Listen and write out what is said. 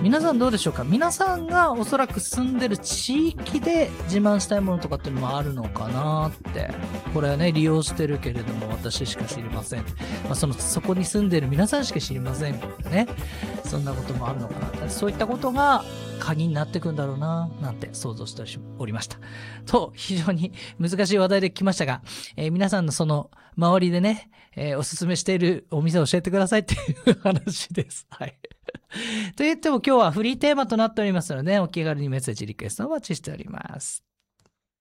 皆さんどうでしょうか？皆さんがおそらく住んでる地域で自慢したいものとかっていうのもあるのかなって。これはね、利用してるけれども私しか知りません。そこに住んでる皆さんしか知りませんからね。そんなこともあるのかな。そういったことが鍵になってくんだろうな、なんて想像しておりました。と、非常に難しい話題で来ましたが、皆さんのその周りでね、おすすめしているお店を教えてくださいっていう話です。はい。と言っても今日はフリーテーマとなっておりますので、お気軽にメッセージリクエストをお待ちしております。